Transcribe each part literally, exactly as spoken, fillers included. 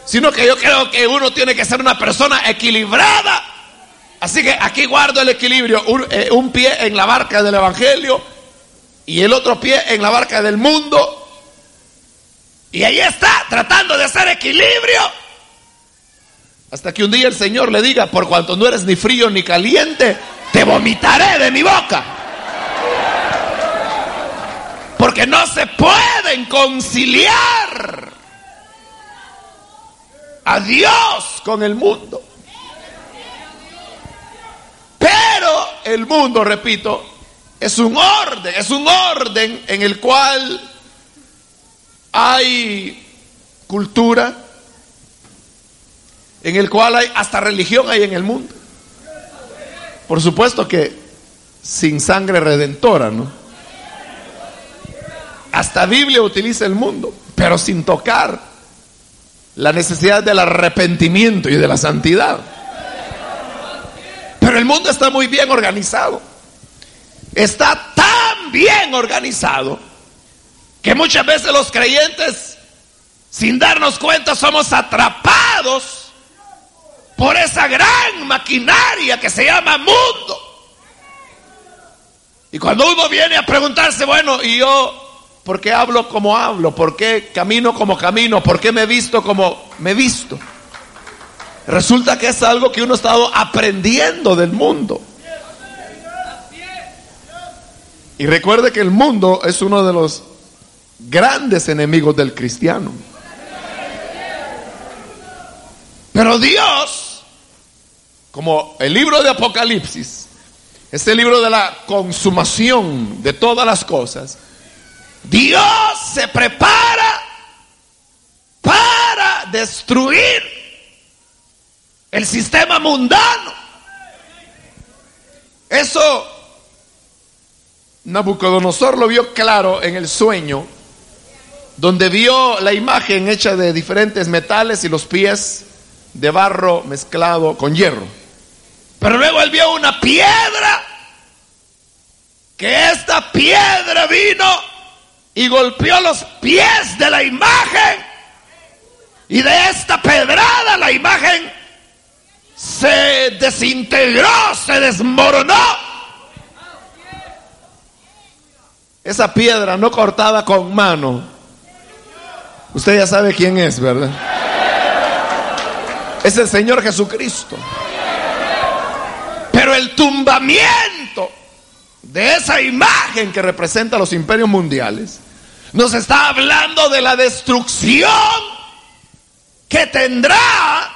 sino que yo creo que uno tiene que ser una persona equilibrada. Así que aquí guardo el equilibrio, un, eh, un pie en la barca del evangelio y el otro pie en la barca del mundo. Y ahí está, tratando de hacer equilibrio. Hasta que un día el Señor le diga: por cuanto no eres ni frío ni caliente, te vomitaré de mi boca. Porque no se pueden conciliar a Dios con el mundo. Pero el mundo, repito, es un orden, es un orden en el cual hay cultura, en el cual hay hasta religión hay en el mundo. Por supuesto que sin sangre redentora, ¿no? Hasta Biblia utiliza el mundo, pero sin tocar la necesidad del arrepentimiento y de la santidad. Pero el mundo está muy bien organizado. Está tan bien organizado que muchas veces los creyentes, sin darnos cuenta, somos atrapados por esa gran maquinaria que se llama mundo. Y cuando uno viene a preguntarse, bueno, ¿y yo por qué hablo como hablo? ¿Por qué camino como camino? ¿Por qué me he visto como me he visto? Resulta que es algo que uno ha estado aprendiendo del mundo. Y recuerde que el mundo es uno de los grandes enemigos del cristiano. Pero Dios, como el libro de Apocalipsis, es el libro de la consumación de todas las cosas. Dios se prepara para destruir el sistema mundano. Eso Nabucodonosor lo vio claro en el sueño, donde vio la imagen hecha de diferentes metales y los pies de barro mezclado con hierro. Pero luego él vio una piedra, que esta piedra vino y golpeó los pies de la imagen, y de esta pedrada la imagen se desintegró, se desmoronó. Esa piedra no cortada con mano, usted ya sabe quién es, ¿verdad? Es el Señor Jesucristo. Pero el tumbamiento de esa imagen que representa los imperios mundiales nos está hablando de la destrucción que tendrá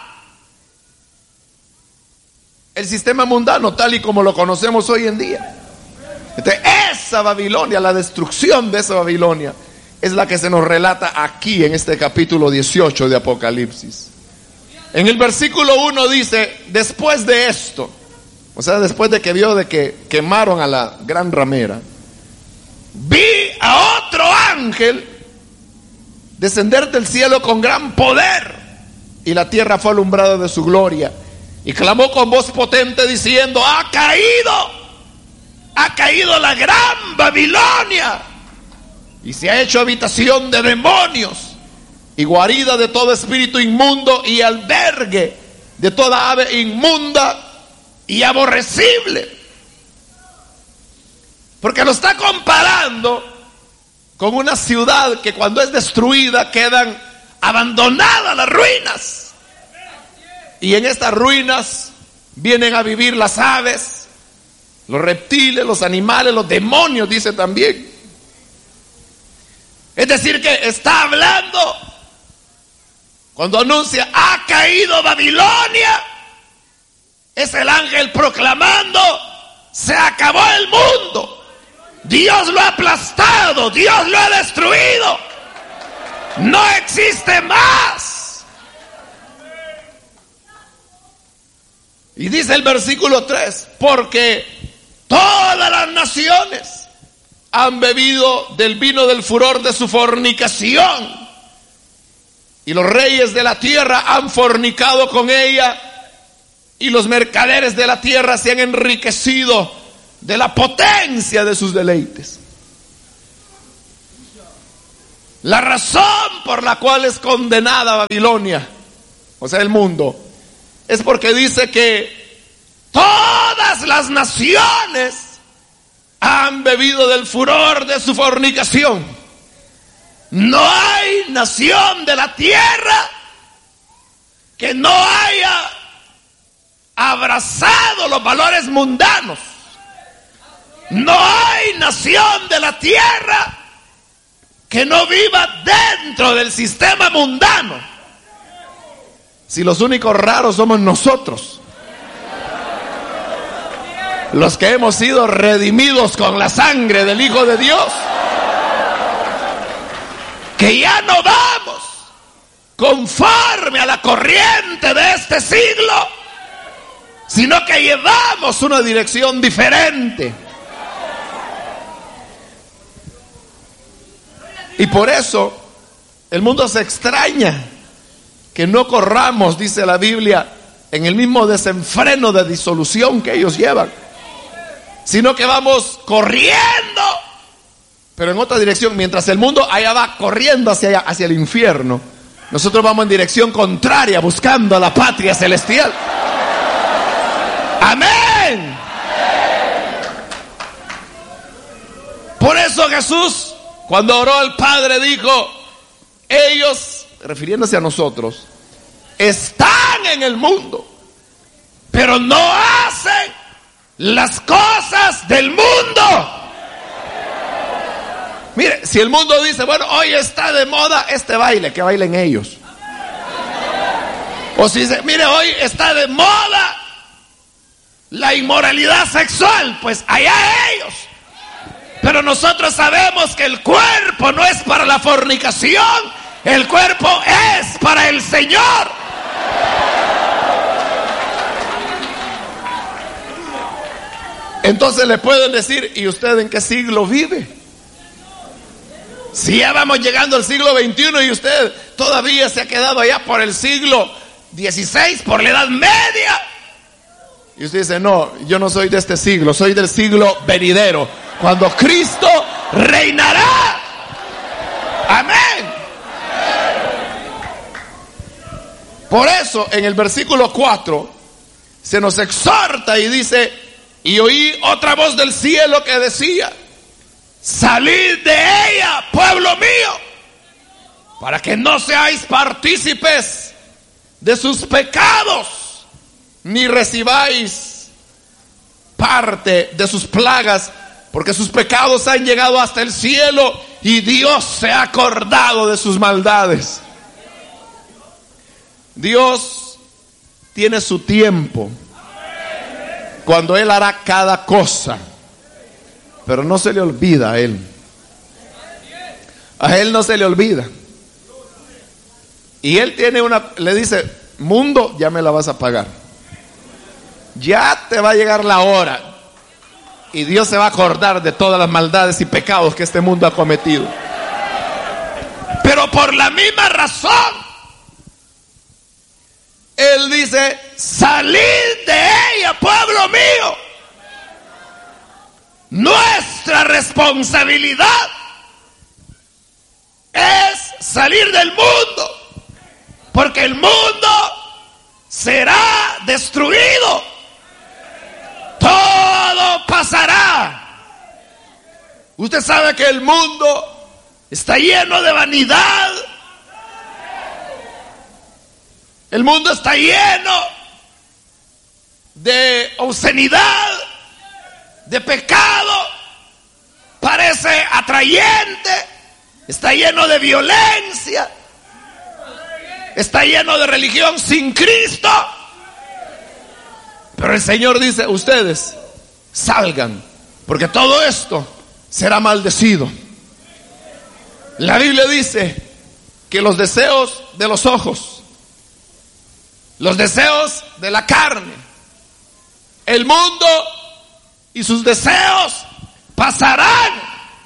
el sistema mundano tal y como lo conocemos hoy en día. Entonces, esa Babilonia, la destrucción de esa Babilonia, es la que se nos relata aquí en este capítulo dieciocho de Apocalipsis. En el versículo uno dice: después de esto, o sea, después de que vio de que quemaron a la gran ramera, vi a otro ángel descender del cielo con gran poder, y la tierra fue alumbrada de su gloria, y clamó con voz potente diciendo: ha caído, ha caído la gran Babilonia, y se ha hecho habitación de demonios, y guarida de todo espíritu inmundo, y albergue de toda ave inmunda y aborrecible. Porque lo está comparando con una ciudad que cuando es destruida quedan abandonadas las ruinas, y en estas ruinas vienen a vivir las aves, los reptiles, los animales, los demonios, dice también. Es decir, que está hablando, cuando anuncia ha caído Babilonia, es el ángel proclamando: se acabó el mundo, Dios lo ha aplastado, Dios lo ha destruido, no existe más. Y dice el versículo tres: porque todas las naciones han bebido del vino del furor de su fornicación, y los reyes de la tierra han fornicado con ella, y los mercaderes de la tierra se han enriquecido de la potencia de sus deleites. La razón por la cual es condenada Babilonia o sea, el mundo, es porque dice que todas las naciones han bebido del furor de su fornicación. No hay nación de la tierra que no haya abrazado los valores mundanos. No hay nación de la tierra que no viva dentro del sistema mundano. Si los únicos raros somos nosotros, los que hemos sido redimidos con la sangre del Hijo de Dios, que ya no vamos conforme a la corriente de este siglo, sino que llevamos una dirección diferente. Y por eso el mundo se extraña que no corramos, dice la Biblia, en el mismo desenfreno de disolución que ellos llevan, sino que vamos corriendo, pero en otra dirección. Mientras el mundo allá va corriendo hacia allá, hacia el infierno, nosotros vamos en dirección contraria, buscando a la patria celestial. Amén. Por eso Jesús, cuando oró al Padre, dijo: ellos, refiriéndose a nosotros, están en el mundo, pero no hacen las cosas del mundo. Mire, si el mundo dice, bueno, hoy está de moda este baile, que bailen ellos. O si dice, mire, hoy está de moda la inmoralidad sexual, pues allá ellos. Pero nosotros sabemos que el cuerpo no es para la fornicación, el cuerpo es para el Señor. Entonces le pueden decir, ¿y usted en qué siglo vive? Si ya vamos llegando al siglo veintiuno y usted todavía se ha quedado allá por el siglo dieciséis, por la Edad Media. Y usted dice, no, yo no soy de este siglo, soy del siglo venidero, cuando Cristo reinará. Amén. Por eso en el versículo cuatro se nos exhorta y dice: y oí otra voz del cielo que decía: salid de ella, pueblo mío, para que no seáis partícipes de sus pecados, ni recibáis parte de sus plagas, porque sus pecados han llegado hasta el cielo y Dios se ha acordado de sus maldades. Dios tiene su tiempo cuando Él hará cada cosa, pero no se le olvida a Él. A Él no se le olvida. Y Él tiene una, le dice: mundo, ya me la vas a pagar. Ya te va a llegar la hora. Y Dios se va a acordar de todas las maldades y pecados que este mundo ha cometido. Pero por la misma razón, Él dice: salid de ella, pueblo mío. Nuestra responsabilidad es salir del mundo, porque el mundo será destruido. Todo pasará. Usted sabe que el mundo está lleno de vanidad. El mundo está lleno de obscenidad, de pecado. Parece atrayente. Está lleno de violencia. Está lleno de religión sin Cristo. Pero el Señor dice: ustedes salgan, porque todo esto será maldecido. La Biblia dice que los deseos de los ojos, los deseos de la carne, el mundo y sus deseos pasarán,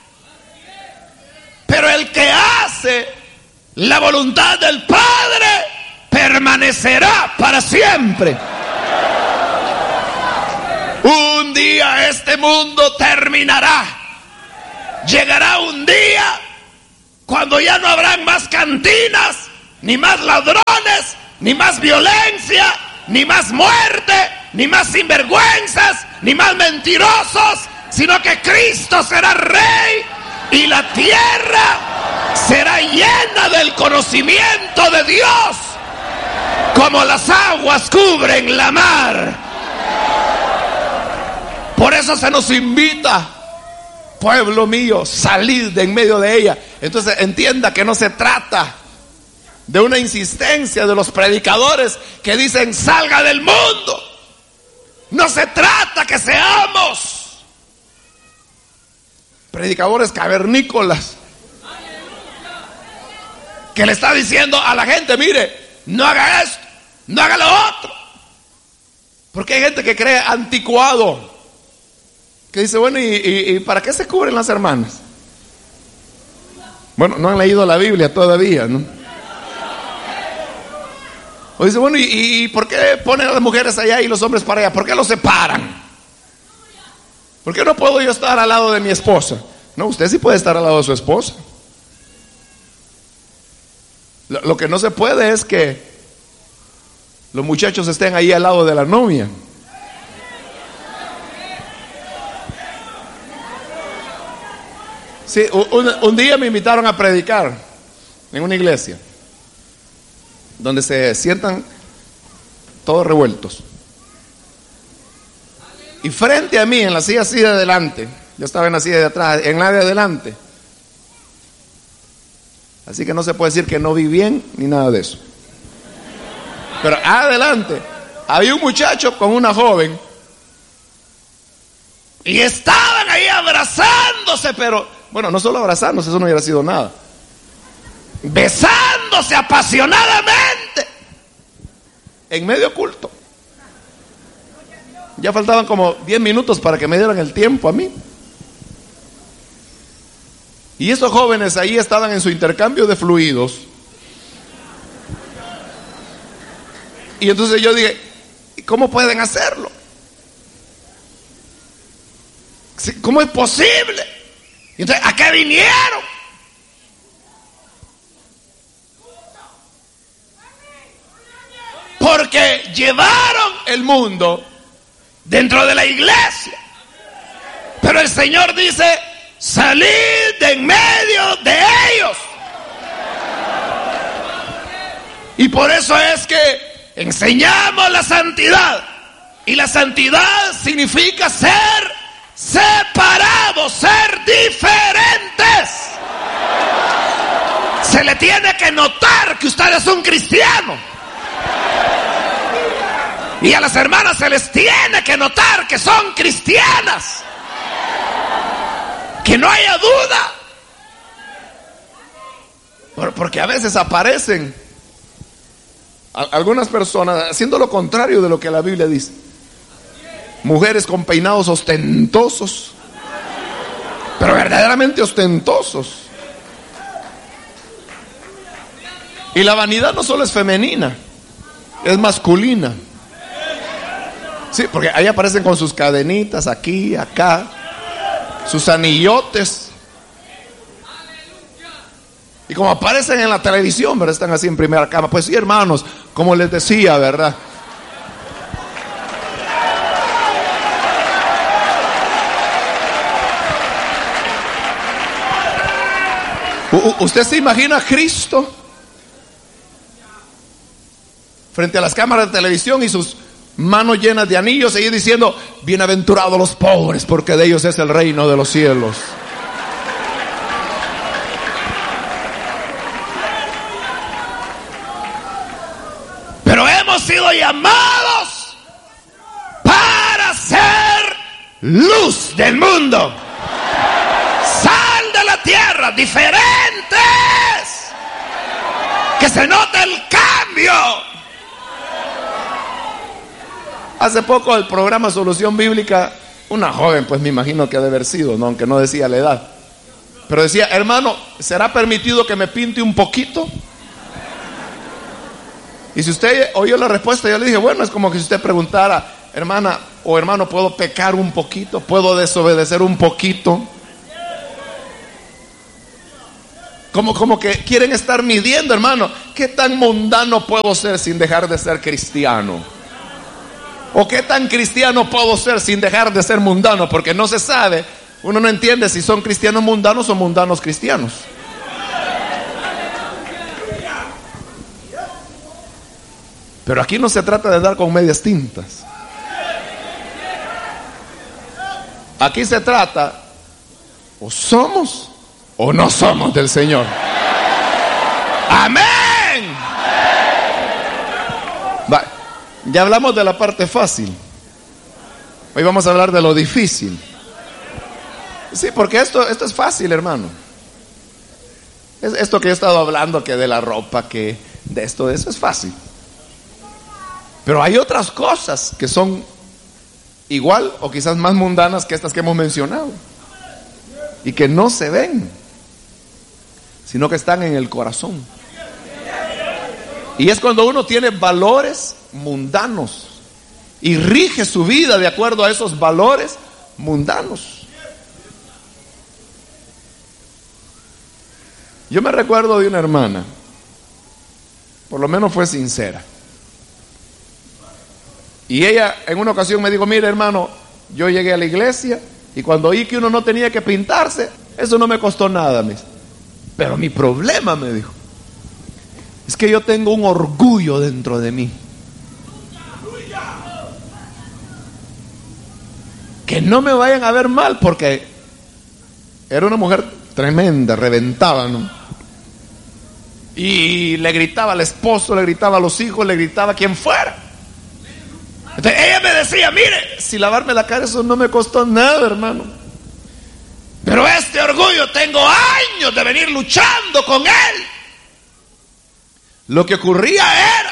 pero el que hace la voluntad del Padre permanecerá para siempre. Un día este mundo terminará. Llegará un día cuando ya no habrán más cantinas, ni más ladrones, ni más violencia, ni más muerte, ni más sinvergüenzas, ni más mentirosos, sino que Cristo será Rey y la tierra será llena del conocimiento de Dios, como las aguas cubren la mar. Por eso se nos invita, pueblo mío, salid de en medio de ella. Entonces entienda que no se trata de una insistencia de los predicadores que dicen salga del mundo. No se trata que seamos predicadores cavernícolas que le está diciendo a la gente, mire, no haga esto, no haga lo otro. Porque hay gente que cree anticuado, que dice, bueno, ¿y, y, y para qué se cubren las hermanas? Bueno, no han leído la Biblia todavía, ¿no? O dice, bueno, ¿y, y por qué ponen a las mujeres allá y los hombres para allá? ¿Por qué los separan? ¿Por qué no puedo yo estar al lado de mi esposa? No, usted sí puede estar al lado de su esposa. Lo, lo que no se puede es que los muchachos estén ahí al lado de la novia. Sí, un, un día me invitaron a predicar en una iglesia donde se sientan todos revueltos. Y frente a mí, en la silla así de adelante, yo estaba en la silla de atrás, en la de adelante. Así que no se puede decir que no vi bien ni nada de eso. Pero adelante había un muchacho con una joven y estaban ahí abrazándose, pero bueno, no solo abrazándose, eso no hubiera sido nada. Besándose apasionadamente en medio culto. Ya faltaban como diez minutos para que me dieran el tiempo a mí. Y esos jóvenes ahí estaban en su intercambio de fluidos. Y entonces yo dije, ¿cómo pueden hacerlo? ¿Cómo es posible? Y entonces, ¿a qué vinieron? Porque llevaron el mundo dentro de la iglesia. Pero el Señor dice, salid de en medio de ellos. Y por eso es que enseñamos la santidad. Y la santidad significa ser separados, ser diferentes. Se le tiene que notar que usted es un cristiano. Y a las hermanas se les tiene que notar que son cristianas. Que no haya duda. Porque a veces aparecen algunas personas haciendo lo contrario de lo que la Biblia dice. Mujeres con peinados ostentosos, pero verdaderamente ostentosos. Y la vanidad no solo es femenina, es masculina. Sí, porque ahí aparecen con sus cadenitas aquí, acá, sus anillotes. Y como aparecen en la televisión, ¿verdad? Están así en primera cama. Pues sí, hermanos, como les decía, ¿verdad? ¿Usted se imagina a Cristo frente a las cámaras de televisión y sus manos llenas de anillos, y diciendo, bienaventurados los pobres, porque de ellos es el reino de los cielos? Pero hemos sido llamados para ser luz del mundo, sal de la tierra, diferentes, que se note el cambio. Hace poco el programa Solución Bíblica, una joven, pues me imagino que ha de haber sido, ¿no? Aunque no decía la edad, pero decía, hermano, ¿será permitido que me pinte un poquito? Y si usted oyó la respuesta, yo le dije, bueno, es como que si usted preguntara, hermana o hermano, ¿puedo pecar un poquito? ¿Puedo desobedecer un poquito? Como, como que quieren estar midiendo, hermano. ¿qué tan mundano puedo ser sin dejar de ser cristiano? ¿O qué tan cristiano puedo ser sin dejar de ser mundano? Porque no se sabe, uno no entiende si son cristianos mundanos o mundanos cristianos. Pero aquí no se trata de dar con medias tintas. Aquí se trata, o somos o no somos del Señor. Amén. Va, ya hablamos de la parte fácil. Hoy vamos a hablar de lo difícil. Sí, porque esto, esto es fácil, hermano. Es, esto que yo he estado hablando, que de la ropa, que de esto, de eso es fácil. Pero hay otras cosas que son igual o quizás más mundanas que estas que hemos mencionado y que no se ven, sino que están en el corazón. Y es cuando uno tiene valores mundanos y rige su vida de acuerdo a esos valores mundanos. Yo me recuerdo de una hermana, por lo menos fue sincera. Y ella en una ocasión me dijo, mire hermano, yo llegué a la iglesia y cuando oí que uno no tenía que pintarse, eso no me costó nada, mis. Pero mi problema, me dijo, es que yo tengo un orgullo dentro de mí. Que no me vayan a ver mal, porque era una mujer tremenda, reventaba, ¿no? Y le gritaba al esposo, le gritaba a los hijos, le gritaba a quien fuera. Entonces ella me decía, mire, si lavarme la cara eso no me costó nada, hermano. Pero este orgullo tengo años de venir luchando con él. Lo que ocurría era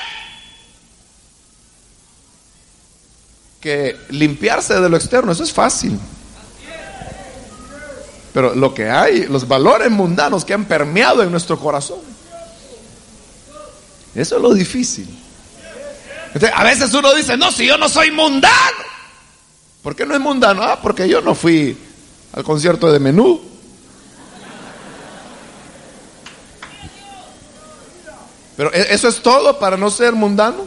que limpiarse de lo externo, eso es fácil. Pero lo que hay, los valores mundanos que han permeado en nuestro corazón, eso es lo difícil. Entonces, a veces uno dice, no, si yo no soy mundano. ¿Por qué no es mundano? Ah, porque yo no fui al concierto de Menú. Pero ¿eso es todo para no ser mundano?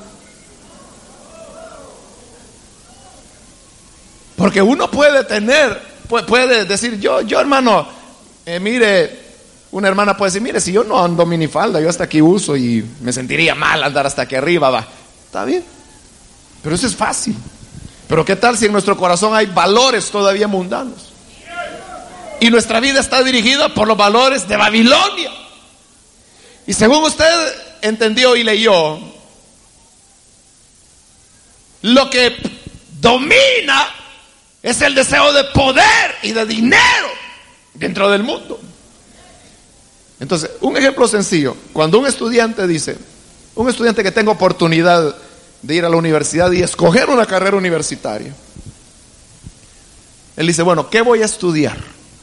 Porque uno puede tener, puede decir, yo, yo hermano, eh, mire, una hermana puede decir, mire, si yo no ando minifalda, yo hasta aquí uso y me sentiría mal andar hasta aquí arriba, va. Está bien, pero eso es fácil. Pero ¿qué tal si en nuestro corazón hay valores todavía mundanos? Y nuestra vida está dirigida por los valores de Babilonia. Y según usted entendió y leyó, lo que domina es el deseo de poder y de dinero dentro del mundo. Entonces, un ejemplo sencillo, cuando un estudiante dice, un estudiante que tenga oportunidad de ir a la universidad y escoger una carrera universitaria, él dice, bueno, ¿qué voy a estudiar?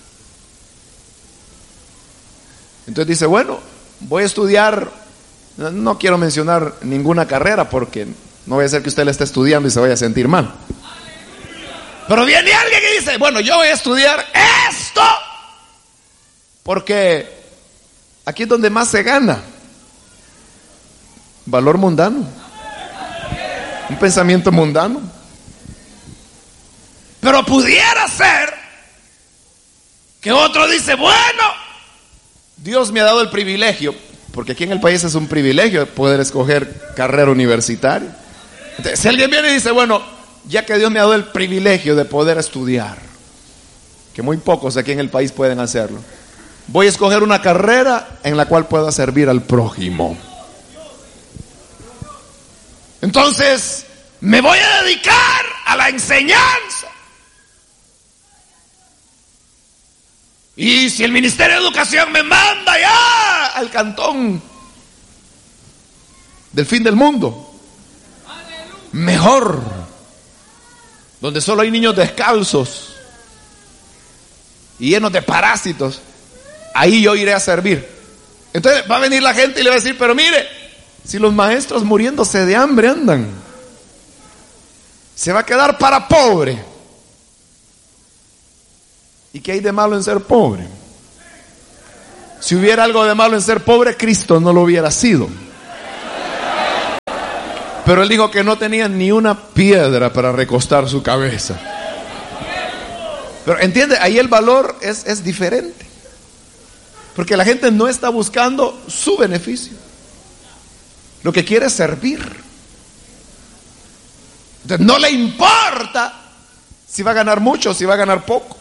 Entonces dice, bueno, voy a estudiar, no quiero mencionar ninguna carrera porque no voy a hacer que usted le esté estudiando y se vaya a sentir mal. Pero viene alguien que dice, bueno, yo voy a estudiar esto porque aquí es donde más se gana. Valor mundano, un pensamiento mundano. Pero pudiera ser que otro dice, bueno, Dios me ha dado el privilegio, porque aquí en el país es un privilegio poder escoger carrera universitaria. Entonces, si alguien viene y dice, bueno, ya que Dios me ha dado el privilegio de poder estudiar, que muy pocos aquí en el país pueden hacerlo, voy a escoger una carrera en la cual pueda servir al prójimo. Entonces, me voy a dedicar a la enseñanza. Y si el Ministerio de Educación me manda ya al cantón del fin del mundo, mejor, donde solo hay niños descalzos y llenos de parásitos, ahí yo iré a servir. Entonces va a venir la gente y le va a decir, pero mire, si los maestros muriéndose de hambre andan, se va a quedar para pobre. ¿Y qué hay de malo en ser pobre? Si hubiera algo de malo en ser pobre, Cristo no lo hubiera sido. Pero él dijo que no tenía ni una piedra para recostar su cabeza. Pero entiende, ahí el valor es, es diferente. Porque la gente no está buscando su beneficio. Lo que quiere es servir. Entonces no le importa si va a ganar mucho o si va a ganar poco.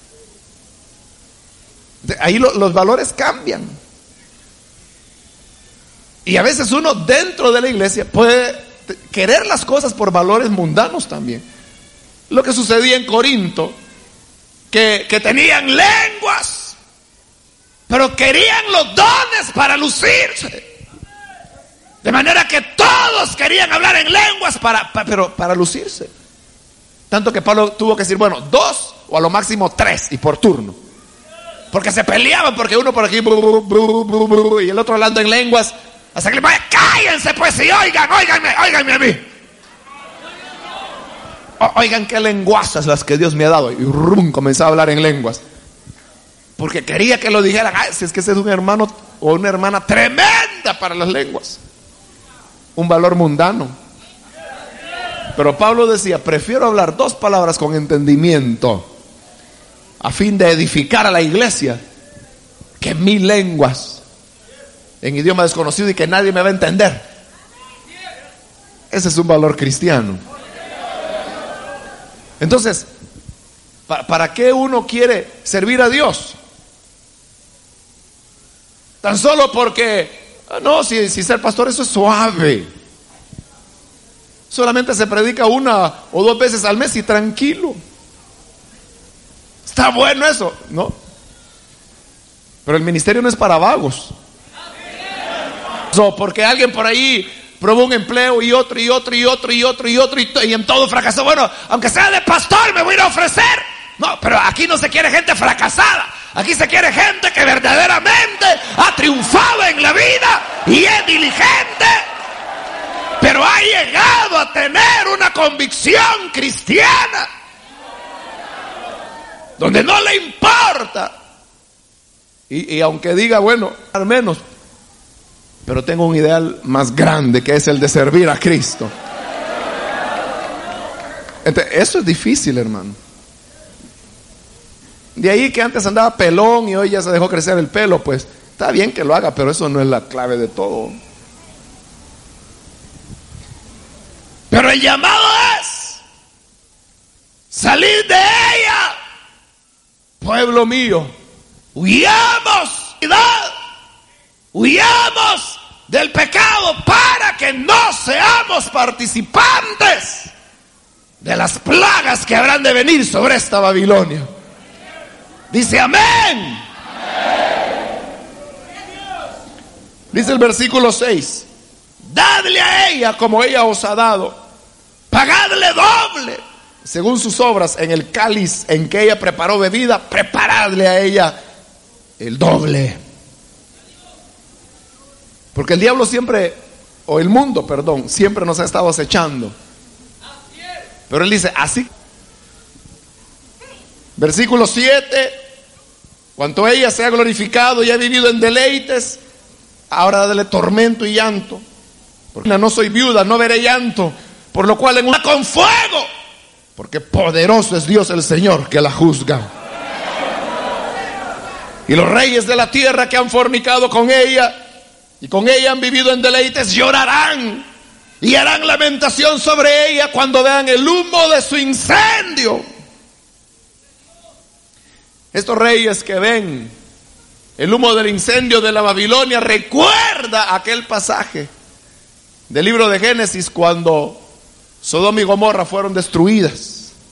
Entonces, ahí lo, los valores cambian. Y a veces uno dentro de la iglesia puede querer las cosas por valores mundanos también. Lo que sucedía en Corinto, que, que tenían lenguas, pero querían los dones para lucirse. De manera que todos querían hablar en lenguas para, para, pero para lucirse. Tanto que Pablo tuvo que decir, bueno, dos o a lo máximo tres y por turno. Porque se peleaban, porque uno por aquí bru, bru, bru, bru, y el otro hablando en lenguas. Hasta que le vaya, cállense pues y oigan, oiganme, oiganme a mí. O, oigan qué lenguazas las que Dios me ha dado. Y rum, comenzaba a hablar en lenguas. Porque quería que lo dijeran. Ay, si es que ese es un hermano o una hermana tremenda para las lenguas. Un valor mundano. Pero Pablo decía, prefiero hablar dos palabras con entendimiento a fin de edificar a la iglesia que mil lenguas en idioma desconocido y que nadie me va a entender. Ese es un valor cristiano. Entonces, ¿para qué uno quiere servir a Dios? Tan solo porque, no, si, si ser pastor eso es suave. Solamente se predica una o dos veces al mes y tranquilo. Está bueno eso, ¿no? Pero el ministerio no es para vagos. No, porque alguien por ahí probó un empleo y otro y otro y otro y otro y otro y, y en todo fracasó. Bueno, aunque sea de pastor me voy a ir a ofrecer. No, pero aquí no se quiere gente fracasada. Aquí se quiere gente que verdaderamente ha triunfado en la vida y es diligente, pero ha llegado a tener una convicción cristiana donde no le importa. Y, y aunque diga, bueno, al menos, pero tengo un ideal más grande, que es el de servir a Cristo. Entonces, eso es difícil, hermano. De ahí que antes andaba pelón y hoy ya se dejó crecer el pelo, pues está bien que lo haga, pero eso no es la clave de todo. Pero el llamado es salir de ella, pueblo mío. Huyamos, huyamos del pecado para que no seamos participantes de las plagas que habrán de venir sobre esta Babilonia. Dice amén. Amén. Dice el versículo seis: dadle a ella como ella os ha dado, pagadle doble según sus obras. En el cáliz en que ella preparó bebida, preparadle a ella el doble. Porque el diablo siempre, o el mundo, perdón, siempre nos ha estado acechando. Pero él dice así. Versículo siete: cuanto ella se ha glorificado y ha vivido en deleites, ahora dale tormento y llanto. Porque no soy viuda, no veré llanto, por lo cual en una con fuego, porque poderoso es Dios el Señor que la juzga. Y los reyes de la tierra que han fornicado con ella y con ella han vivido en deleites llorarán y harán lamentación sobre ella cuando vean el humo de su incendio. Estos reyes que ven el humo del incendio de la Babilonia recuerda aquel pasaje del libro de Génesis cuando Sodoma y Gomorra fueron destruidas.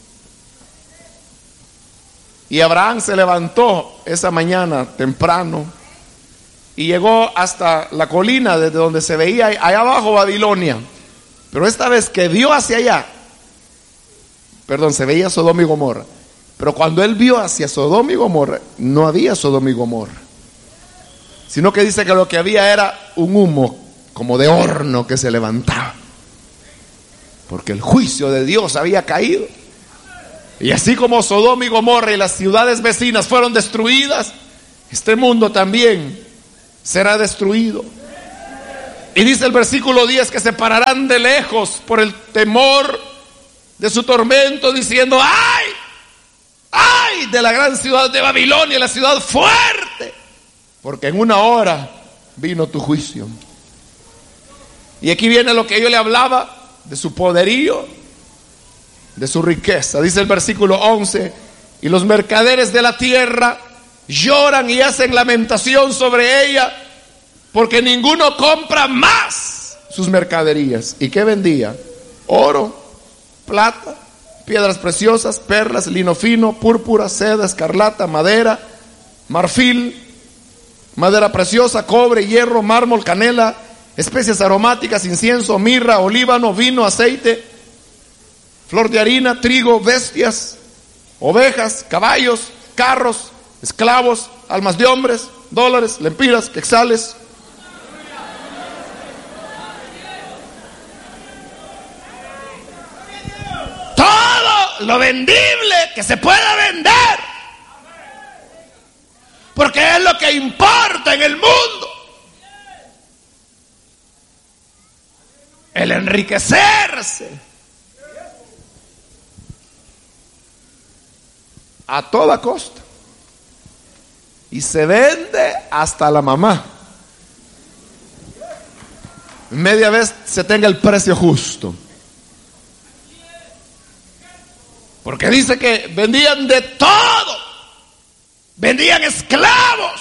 Y Abraham se levantó esa mañana temprano y llegó hasta la colina desde donde se veía allá abajo Babilonia. Pero esta vez que vio hacia allá, perdón, se veía Sodoma y Gomorra. Pero cuando él vio hacia Sodoma y Gomorra, no había Sodoma y Gomorra, sino que dice que lo que había era un humo como de horno que se levantaba, porque el juicio de Dios había caído. Y así como Sodoma y Gomorra y las ciudades vecinas fueron destruidas, este mundo también será destruido. Y dice el versículo diez que se pararán de lejos por el temor de su tormento, diciendo: ¡ay! ¡Ay! De la gran ciudad de Babilonia, la ciudad fuerte, porque en una hora vino tu juicio. Y aquí viene lo que yo le hablaba de su poderío, de su riqueza. Dice el versículo once: y los mercaderes de la tierra lloran y hacen lamentación sobre ella, porque ninguno compra más sus mercaderías. ¿Y qué vendía? Oro, plata, piedras preciosas, perlas, lino fino, púrpura, seda, escarlata, madera, marfil, madera preciosa, cobre, hierro, mármol, canela, especias aromáticas, incienso, mirra, olíbano, vino, aceite, flor de harina, trigo, bestias, ovejas, caballos, carros, esclavos, almas de hombres, dólares, lempiras, quetzales. Todo lo vendible que se pueda vender, porque es lo que importa en el mundo. El enriquecerse a toda costa. Y se vende hasta la mamá. Media vez se tenga el precio justo. Porque dice que vendían de todo. Vendían esclavos.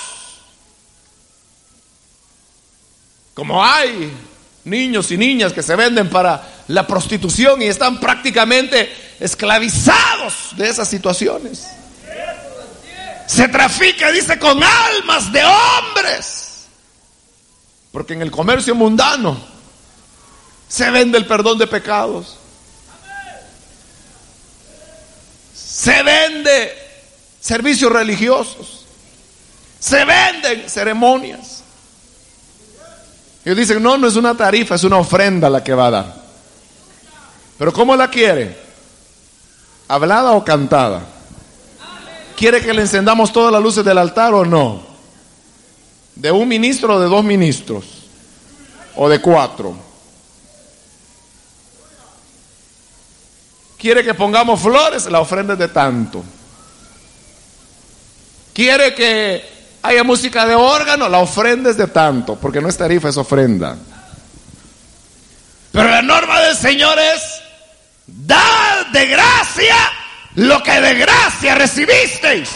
Como hay niños y niñas que se venden para la prostitución y están prácticamente esclavizados de esas situaciones. Se trafica, dice, con almas de hombres. Porque en el comercio mundano se vende el perdón de pecados. Se vende servicios religiosos. Se venden ceremonias. Ellos dicen: no, no es una tarifa, es una ofrenda la que va a dar. Pero ¿cómo la quiere? ¿Hablada o cantada? ¿Quiere que le encendamos todas las luces del altar o no? ¿De un ministro o de dos ministros? ¿O de cuatro? ¿Quiere que pongamos flores? La ofrenda es de tanto. ¿Quiere que haya música de órgano? La ofrenda es de tanto, porque no es tarifa, es ofrenda. Pero la norma del Señor es: dad de gracia lo que de gracia recibisteis.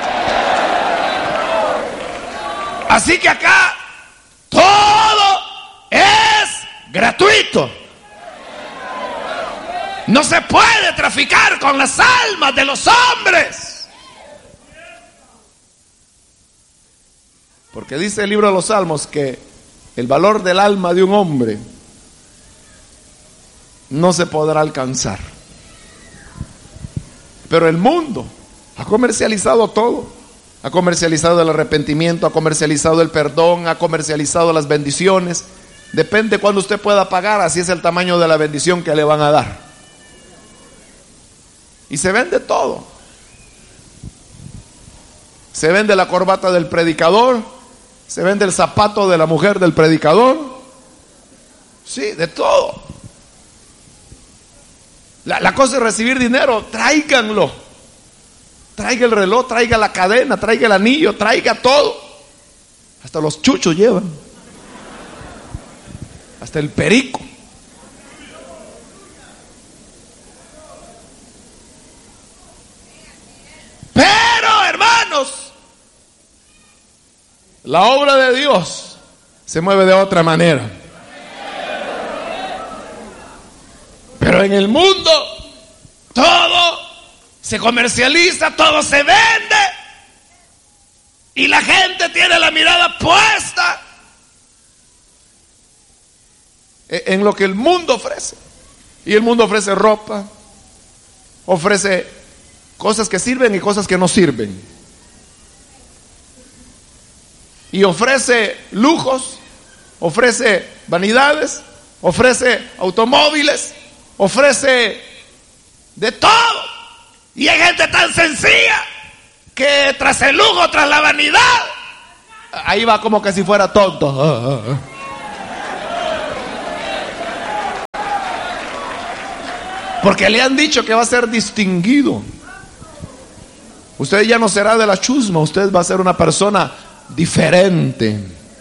Así que acá todo es gratuito. No se puede traficar con las almas de los hombres. Porque dice el libro de los Salmos que el valor del alma de un hombre no se podrá alcanzar. Pero el mundo ha comercializado todo. Ha comercializado el arrepentimiento, ha comercializado el perdón, ha comercializado las bendiciones. Depende cuándo usted pueda pagar, así es el tamaño de la bendición que le van a dar. Y se vende todo. Se vende la corbata del predicador, se vende el zapato de la mujer del predicador. Sí, de todo. La, la cosa es recibir dinero, tráiganlo. Traiga el reloj, traiga la cadena, traiga el anillo, traiga todo. Hasta los chuchos llevan. Hasta el perico. Pero, hermanos, la obra de Dios se mueve de otra manera. Pero en el mundo todo se comercializa, todo se vende y la gente tiene la mirada puesta en lo que el mundo ofrece. Y el mundo ofrece ropa, ofrece cosas que sirven y cosas que no sirven. Y ofrece lujos, ofrece vanidades, ofrece automóviles, ofrece de todo. Y hay gente tan sencilla que tras el lujo, tras la vanidad, ahí va como que si fuera tonto. Porque le han dicho que va a ser distinguido. Usted ya no será de la chusma, usted va a ser una persona diferente.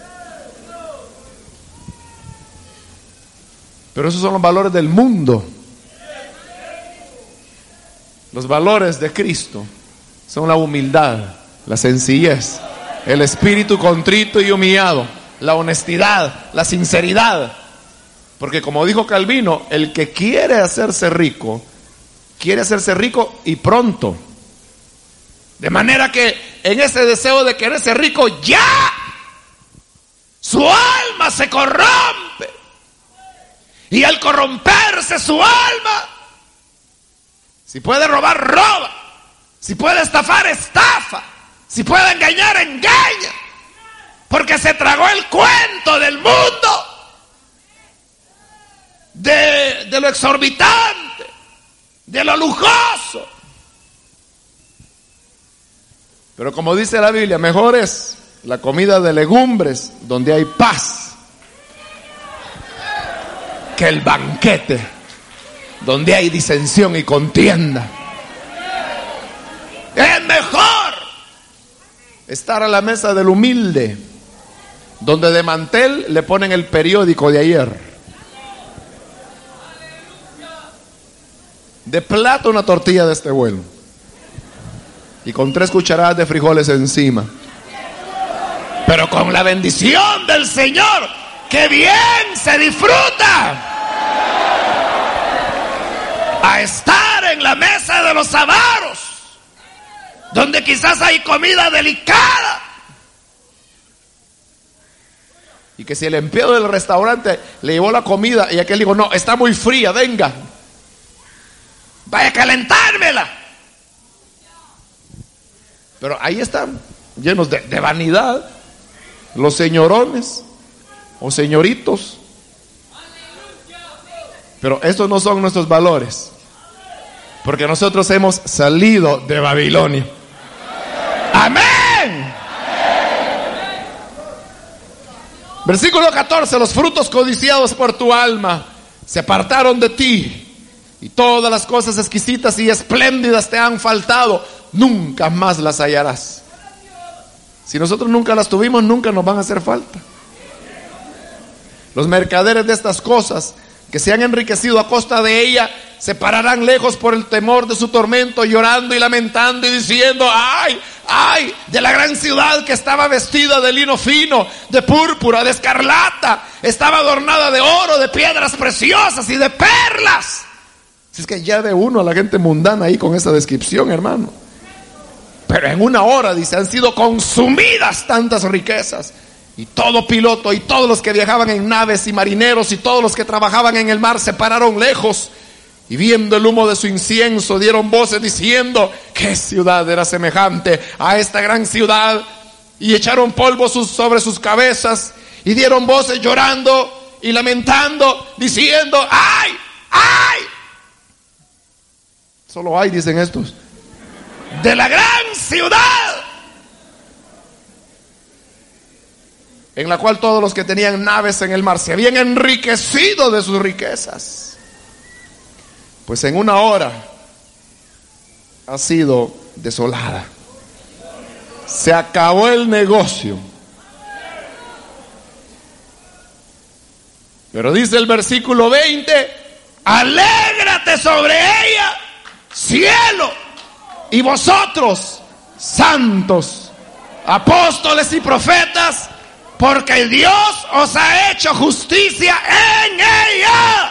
Pero esos son los valores del mundo. Los valores de Cristo son la humildad, la sencillez, el espíritu contrito y humillado, la honestidad, la sinceridad. Porque como dijo Calvino, el que quiere hacerse rico, quiere hacerse rico y pronto. De manera que en ese deseo de querer ser rico, ya su alma se corrompe. Y al corromperse su alma, si puede robar, roba. Si puede estafar, estafa. Si puede engañar, engaña. Porque se tragó el cuento del mundo, de, de lo exorbitante, de lo lujoso. Pero como dice la Biblia, mejor es la comida de legumbres donde hay paz que el banquete donde hay disensión y contienda. Es mejor estar a la mesa del humilde, donde de mantel le ponen el periódico de ayer, de plato una tortilla de este vuelo y con tres cucharadas de frijoles encima, pero con la bendición del Señor, que bien se disfruta, a estar en la mesa de los avaros, donde quizás hay comida delicada, y que si el empleado del restaurante le llevó la comida y aquel dijo, no, está muy fría, venga, vaya a calentármela. Pero ahí están, llenos de, de vanidad, los señorones o señoritos. Pero estos no son nuestros valores, porque nosotros hemos salido de Babilonia. Amén. Versículo catorce. Los frutos codiciados por tu alma se apartaron de ti, y todas las cosas exquisitas y espléndidas te han faltado. Nunca más las hallarás. Si nosotros nunca las tuvimos, nunca nos van a hacer falta. Los mercaderes de estas cosas, que se han enriquecido a costa de ella, se pararán lejos por el temor de su tormento, llorando y lamentando y diciendo, ay, ay, de la gran ciudad que estaba vestida de lino fino, de púrpura, de escarlata, estaba adornada de oro, de piedras preciosas y de perlas. Si es que ya de uno a la gente mundana ahí con esa descripción, hermano. Pero en una hora, dice, han sido consumidas tantas riquezas. Y todo piloto y todos los que viajaban en naves y marineros y todos los que trabajaban en el mar se pararon lejos, y viendo el humo de su incienso dieron voces diciendo, ¿qué ciudad era semejante a esta gran ciudad? Y echaron polvo sus, sobre sus cabezas, y dieron voces llorando y lamentando diciendo, ¡ay! ¡ay! Solo hay, dicen estos, de la gran ciudad, en la cual todos los que tenían naves en el mar se habían enriquecido de sus riquezas. Pues en una hora ha sido desolada. Se acabó el negocio. Pero dice el versículo veinte, alégrate sobre ella, cielo, y vosotros, santos, apóstoles y profetas, porque Dios os ha hecho justicia en ella.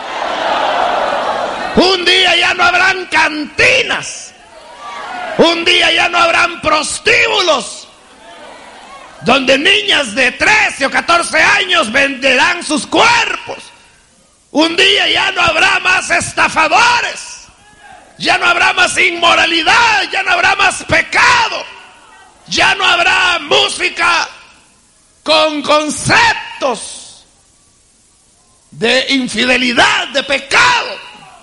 Un día ya no habrán cantinas, un día ya no habrán prostíbulos, donde niñas de trece o catorce años venderán sus cuerpos. Un día ya no habrá más estafadores, ya no habrá más inmoralidad, ya no habrá más pecado, ya no habrá música con conceptos de infidelidad, de pecado.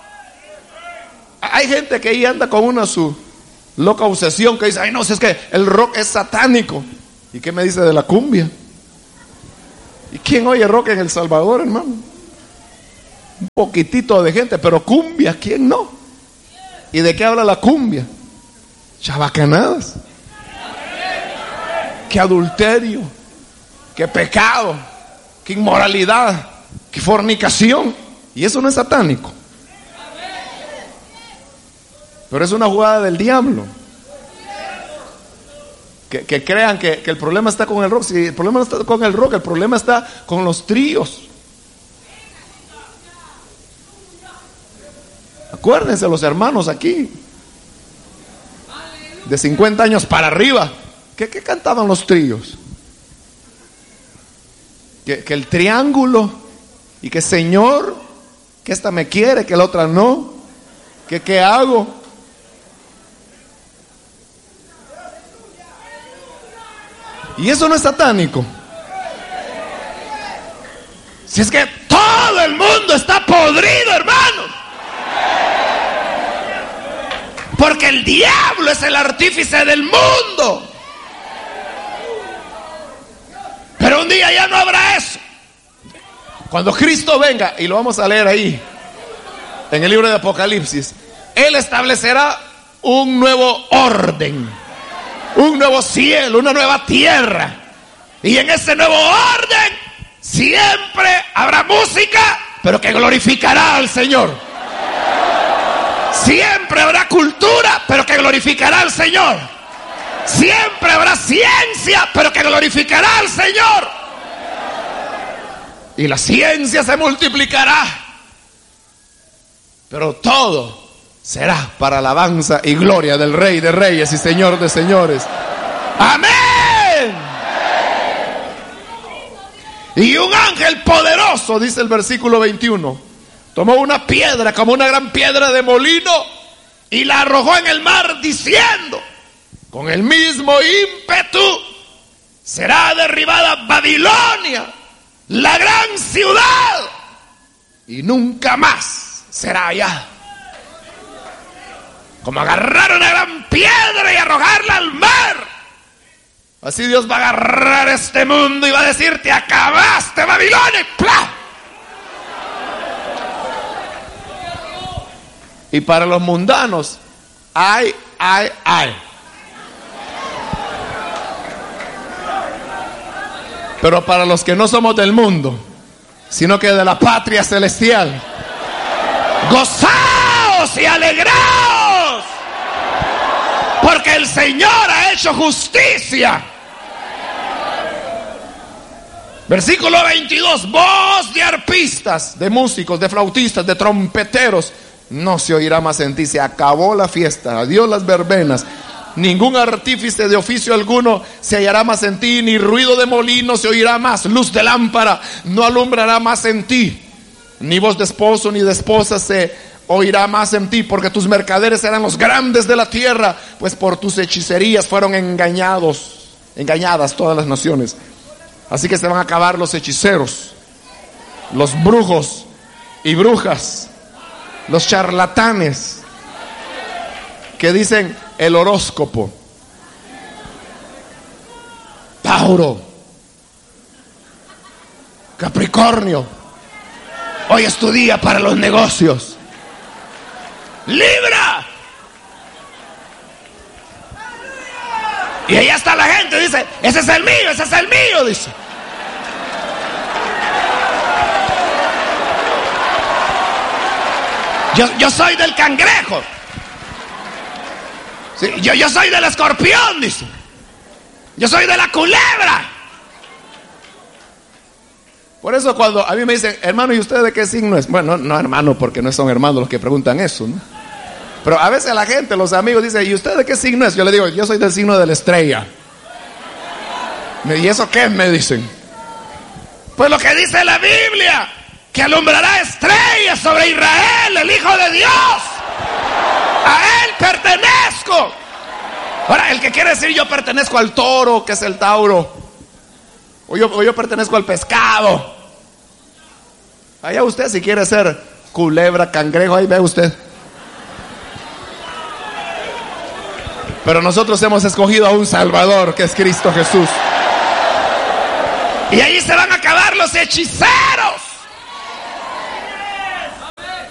Hay gente que ahí anda con una su loca obsesión que dice, ay no, si es que el rock es satánico. ¿Y qué me dice de la cumbia? ¿Y quién oye rock en El Salvador, hermano? un poquitito de gente, pero cumbia, ¿quién no? ¿Y de qué habla la cumbia? Chabacanadas, que adulterio, que pecado, que inmoralidad, que fornicación. Y eso no es satánico, pero es una jugada del diablo. Que, que crean que, que el problema está con el rock. Si el problema no está con el rock, el problema está con los tríos. Acuérdense los hermanos aquí de cincuenta años para arriba, ¿qué, qué cantaban los tríos? Que, que el triángulo, y que Señor, que esta me quiere, que la otra no, que qué hago. Y eso no es satánico. Si es que todo el mundo está podrido, hermano. Porque el diablo es el artífice del mundo. Pero un día ya no habrá eso. Cuando Cristo venga, y lo vamos a leer ahí en el libro de Apocalipsis, Él establecerá un nuevo orden, un nuevo cielo, una nueva tierra. Y en ese nuevo orden siempre habrá música, pero que glorificará al Señor. Siempre habrá cultura, pero que glorificará al Señor. Siempre habrá ciencia, pero que glorificará al Señor. Y la ciencia se multiplicará, pero todo será para alabanza y gloria del Rey de Reyes y Señor de Señores. Amén. Y un ángel poderoso, dice el versículo veintiuno, tomó una piedra como una gran piedra de molino y la arrojó en el mar, diciendo: con el mismo ímpetu será derribada Babilonia, la gran ciudad, y nunca más será hallada. Como agarrar una gran piedra y arrojarla al mar, así Dios va a agarrar este mundo y va a decir: te acabaste, Babilonia, y ¡plá! Y para los mundanos, ay, ay, ay. Pero para los que no somos del mundo, sino que de la patria celestial, gozaos y alegraos, porque el Señor ha hecho justicia. Versículo veintidós: voz de arpistas, de músicos, de flautistas, de trompeteros, no se oirá más en ti. Se acabó la fiesta, adiós las verbenas. Ningún artífice de oficio alguno se hallará más en ti, ni ruido de molino se oirá más, luz de lámpara no alumbrará más en ti, ni voz de esposo ni de esposa se oirá más en ti, porque tus mercaderes serán los grandes de la tierra, pues por tus hechicerías fueron engañados, engañadas todas las naciones. Así que se van a acabar los hechiceros, los brujos y brujas, los charlatanes que dicen el horóscopo. Tauro, Capricornio, hoy es tu día para los negocios. Libra. Y allá está la gente, dice: ese es el mío, ese es el mío, dice. Yo, yo soy del cangrejo. Sí, yo, yo soy del escorpión, dice. Yo soy de la culebra. Por eso cuando a mí me dicen: hermano, ¿y usted de qué signo es? Bueno, no, no hermano, porque no son hermanos los que preguntan eso, ¿no? Pero a veces la gente, los amigos, dicen: ¿y usted de qué signo es? Yo le digo: yo soy del signo de la estrella. ¿Y eso qué? Me dicen. Pues lo que dice la Biblia, que alumbrará estrellas sobre Israel, el Hijo de Dios. A Él pertenezco. Ahora, el que quiere decir: yo pertenezco al toro, que es el Tauro, o yo, o yo pertenezco al pescado. Allá usted, si quiere ser culebra, cangrejo, ahí ve usted. Pero nosotros hemos escogido a un Salvador, que es Cristo Jesús. Y ahí se van a acabar los hechiceros.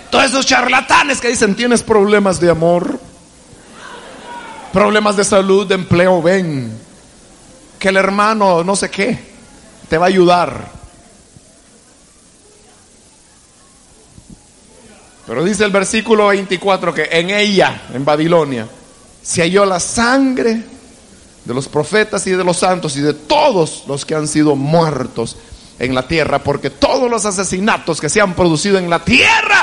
Todos esos charlatanes que dicen tienes problemas de amor, problemas de salud, de empleo, ven, que el hermano no sé qué te va a ayudar. Pero dice el versículo veinticuatro que en ella, en Babilonia, se halló la sangre de los profetas y de los santos y de todos los que han sido muertos en la tierra, porque todos los asesinatos que se han producido en la tierra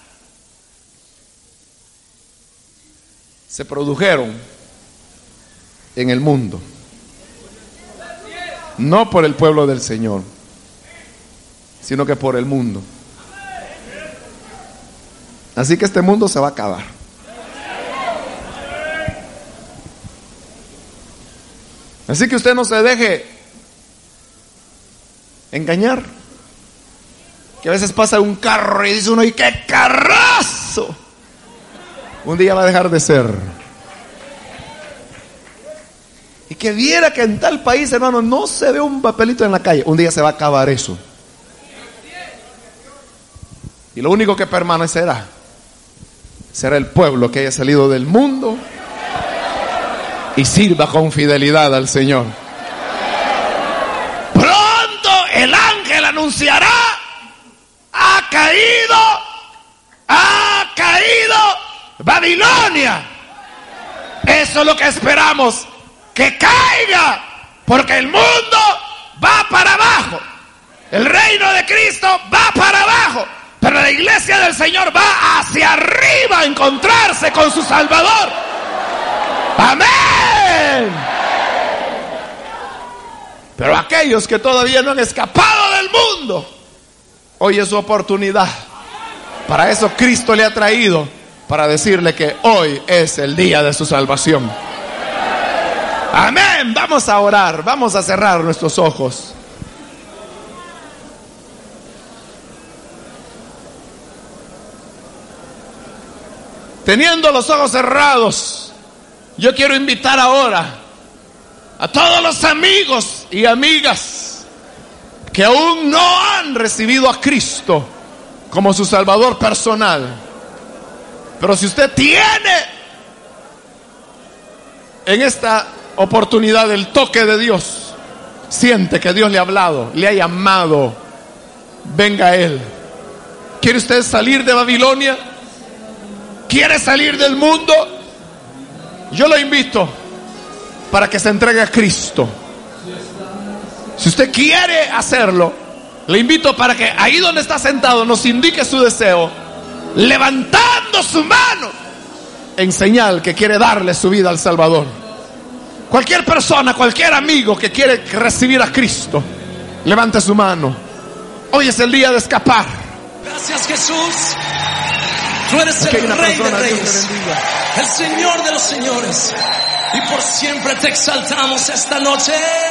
se produjeron en el mundo, no por el pueblo del Señor, sino que por el mundo. Así que este mundo se va a acabar. Así que usted no se deje engañar. Que a veces pasa un carro y dice uno, ¡y qué carrazo! Un día va a dejar de ser. Y que viera que en tal país, hermano, no se ve un papelito en la calle. Un día se va a acabar eso. Y lo único que permanecerá será el pueblo que haya salido del mundo y sirva con fidelidad al Señor. Pronto el ángel anunciará: ha caído, ha caído Babilonia. Eso es lo que esperamos, que caiga, porque el mundo va para abajo, el reino de Cristo va para abajo, pero la iglesia del Señor va hacia arriba a encontrarse con su Salvador. Amén. Pero aquellos que todavía no han escapado del mundo, hoy es su oportunidad. Para eso Cristo le ha traído, para decirle que hoy es el día de su salvación. Amén. Vamos a orar, vamos a cerrar nuestros ojos. Teniendo los ojos cerrados, yo quiero invitar ahora a todos los amigos y amigas que aún no han recibido a Cristo como su Salvador personal. Pero si usted tiene en esta oportunidad el toque de Dios, siente que Dios le ha hablado, le ha llamado, venga a Él. ¿Quiere usted salir de Babilonia? ¿Quiere salir del mundo? Yo lo invito para que se entregue a Cristo. Si usted quiere hacerlo, le invito para que ahí donde está sentado nos indique su deseo, levantando su mano en señal que quiere darle su vida al Salvador. Cualquier persona, cualquier amigo que quiere recibir a Cristo, levante su mano. Hoy es el día de escapar. Gracias, Jesús. Tú eres Aquí el Rey de persona, Reyes, el Señor de los Señores, y por siempre te exaltamos esta noche.